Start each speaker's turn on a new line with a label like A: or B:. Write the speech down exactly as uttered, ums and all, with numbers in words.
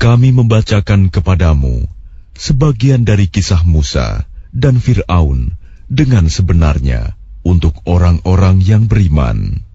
A: kami membacakan kepadamu sebagian dari kisah Musa dan Fir'aun dengan sebenarnya untuk orang-orang yang beriman.